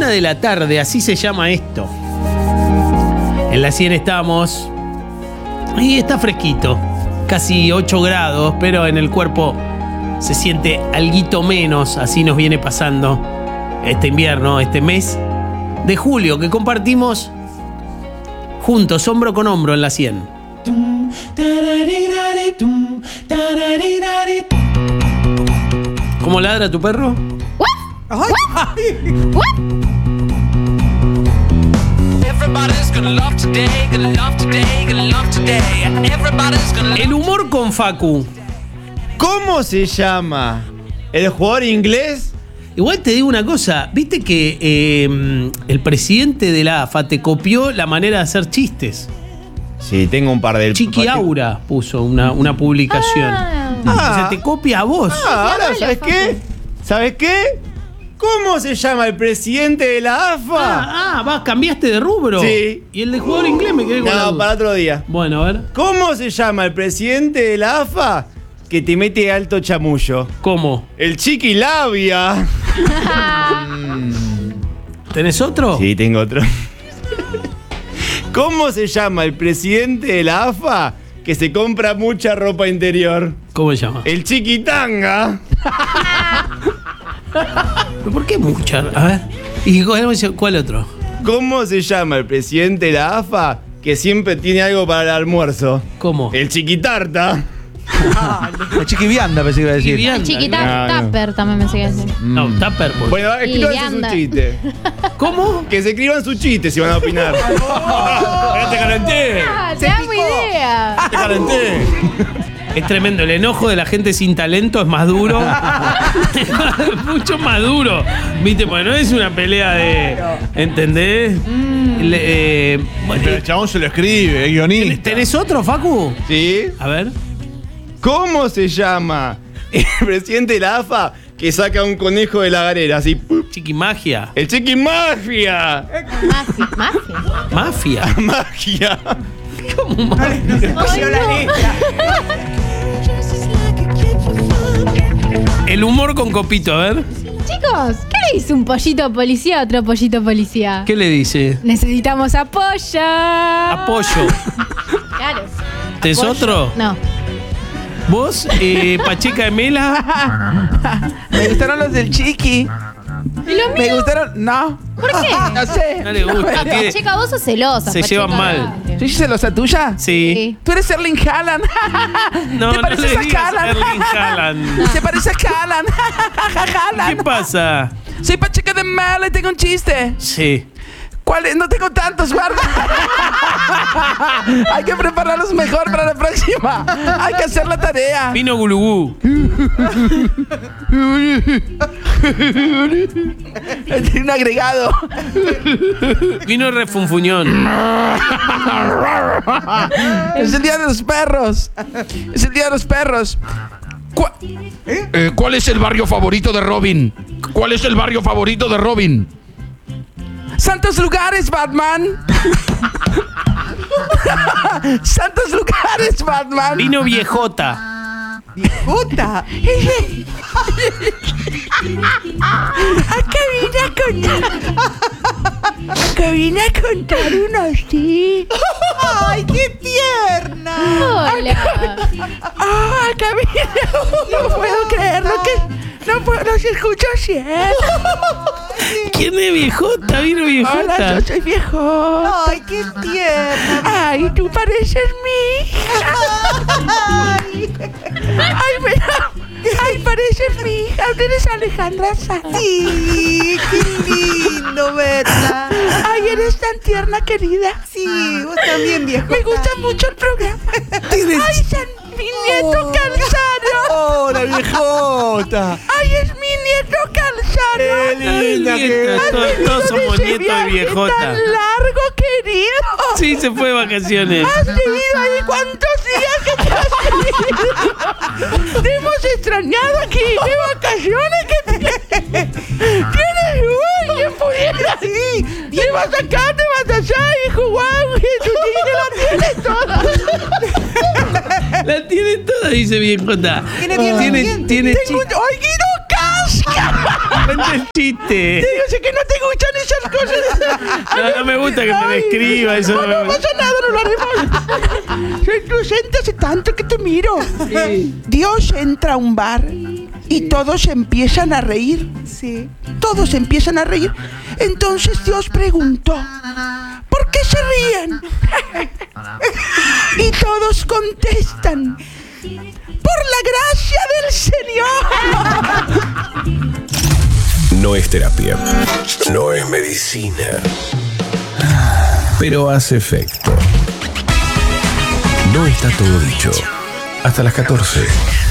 de la tarde, así se llama esto. En la 100 estamos y está fresquito, casi 8 grados, pero en el cuerpo se siente alguito menos. Así nos viene pasando este invierno, este mes de julio que compartimos juntos, hombro con hombro en la 100. ¿Cómo ladra tu perro? El humor con Facu. ¿Cómo se llama? ¿El jugador inglés? Igual te digo una cosa, viste que el presidente de la AFA te copió la manera de hacer chistes. Sí, tengo un par de... Chiqui Aura puso una publicación. Se te copia a vos. Ahora, ¿sabes qué? ¿Sabes qué? ¿Cómo se llama el presidente de la AFA? ¿Cambiaste de rubro? Sí. ¿Y el de jugador inglés me quedé con la duda? para otro día. Bueno, a ver. ¿Cómo se llama el presidente de la AFA que te mete alto chamullo? ¿Cómo? El Chiqui Labia. ¿Tenés otro? Sí, tengo otro. ¿Cómo se llama el presidente de la AFA que se compra mucha ropa interior? ¿Cómo se llama? El Chiquitanga. ¿Pero por qué mucha? A ver. ¿Y cuál otro? ¿Cómo se llama el presidente de la AFA que siempre tiene algo para el almuerzo? ¿Cómo? El Chiquitarta. La chiquivianda pensé que iba a decir. Chiquivianda. Chiquita, No. Tupper también me sigue decir. No, Tupper. Pues. Bueno, escríbanse vianda. su chiste. ¿Cómo? Que se escriban sus chistes si van a opinar. ¡Te calenté! ¡Te amo idea! ¡Te calenté! Es tremendo, el enojo de la gente sin talento es más duro. Mucho más duro. Viste, pues no es una pelea de. ¿Entendés? Pero el chabón se lo escribe, es guionista. ¿Tenés otro, Facu? ¿Sí? A ver. ¿Cómo se llama el presidente de la AFA que saca un conejo de la galera? Así. Chiquimagia. ¡El Chiquimafia! Mafia. ¡Magia! ¿Cómo mafia? El humor con Copito, a ver. Chicos, ¿qué le dice un pollito policía a otro pollito policía? ¿Qué le dice? Necesitamos apoyo. Apoyo. Claro. ¿Tenés otro? No. ¿Vos, Pacheca de Mela? Me gustaron los del Chiqui. ¿Y lo Me mío? gustaron. No. ¿Por qué? No sé. No le gusta. tiene- Pacheca, vos sos celosa. Se llevan mal. ¿Yo hice celosa tuya? Sí. Tú eres Erling Haaland. No, ¿Te no pareces le a digas Haaland? Erling Haaland. Se parece a Haaland. ¿Qué Haaland. pasa? Soy Pacheca de Mala y tengo un chiste. Sí. ¿Cuál es? No tengo tantos, guarda. Hay que prepararlos mejor para la próxima. Hay que hacer la tarea. Vino Gulugú. Tiene un agregado. Vino Refunfuñón. Es el día de los perros. Es el día de los perros. ¿Cuál es el barrio favorito de Robin? ¿Cuál es el barrio favorito de Robin? Santos lugares, Batman. Santos lugares, Batman. Vino Viejota. ¡Puta! Acá vine a contar unos sí. ¡Ay, qué tierna! Hola. Acá vine. No puedo creerlo que no puedo, los escucho siempre. ¿Quién es Viejota? Vino Hola, Viejota. yo soy viejo. ¡Ay, qué tierna! Ay, tú pareces mi hija. ¡Ay! Ay, pareces mi hija. Tú eres Alejandra Sanz. Sí, qué lindo verla. Ay, eres tan tierna, querida. Sí, vos también, viejo. Me gusta mucho el programa. Ay, mi nieto Calzado. ¡Hola, viejota! Ay, es mi nieto Calzado. ¡Qué linda que es! Todos somos Ese nietos de viaje Viejota. tan largo, querido. Sí, se fue de vacaciones. ¿Has tenido ahí cuántos días que te has tenido? Te hemos extrañado aquí de vacaciones que tienes bien pudiera. Sí, Te vas acá, te vas allá, hijo, guau, tu chica la tienes toda. La tiene toda, dice Viejota. Tiene bien Tiene Tengo chiste. ¡Ay, Guido Casca! cuente el chiste. Yo sé que no te gustan esas cosas. No me gusta que me describa eso. No, no pasa nada, no lo haremos. Tú sientes hace tanto que te miro. Dios entra a un bar y todos empiezan a reír. Sí. Todos empiezan a reír. Entonces Dios preguntó, ¿por qué se ríen? Y todos contestan, por la gracia del Señor. No es terapia. No es medicina. Pero hace efecto. No está todo dicho. Hasta las 14.